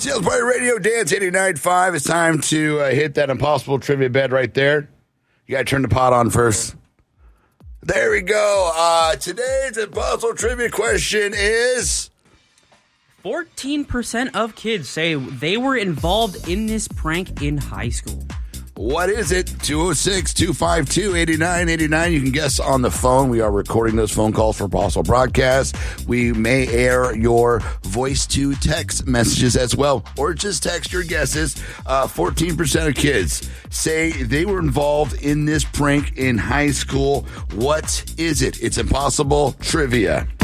Sales Party Radio, Dance 89.5. It's time to hit that impossible trivia bed right there. You got to turn the pot on first. There we go. Today's impossible trivia question is... 14% of kids say they were involved in this prank in high school. What is it? 206-252-8989. You can guess on the phone. We are recording those phone calls for possible broadcast. We may air your voice to text messages as well, or just text your guesses. 14% of kids say they were involved in this prank in high school. What is it? It's impossible trivia.